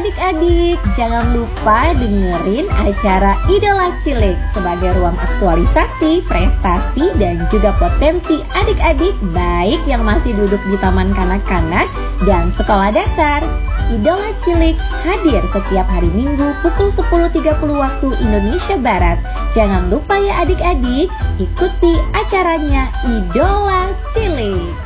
adik-adik, jangan lupa dengerin acara Idola Cilik sebagai ruang aktualisasi, prestasi, dan juga potensi adik-adik baik yang masih duduk di taman kanak-kanak dan sekolah dasar. Idola Cilik hadir setiap hari Minggu pukul 10.30 waktu Indonesia Barat. Jangan lupa ya adik-adik, ikuti acaranya Idola Cilik.